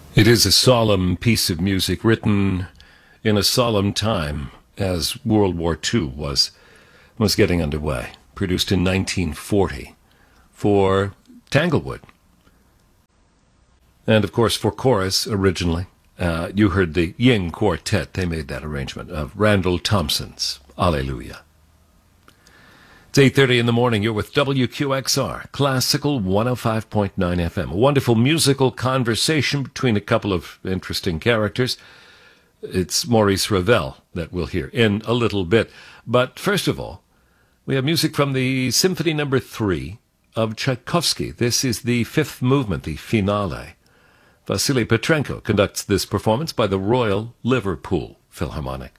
It is a solemn piece of music written in a solemn time as World War II was getting underway. Produced in 1940 for Tanglewood. And, of course, for chorus originally. You heard the Ying Quartet. They made that arrangement of Randall Thompson's Alleluia. It's 8:30 in the morning. You're with WQXR, Classical 105.9 FM. A wonderful musical conversation between a couple of interesting characters. It's Maurice Ravel that we'll hear in a little bit. But first of all, we have music from the Symphony No. 3 of Tchaikovsky. This is the fifth movement, the finale. Vasily Petrenko conducts this performance by the Royal Liverpool Philharmonic.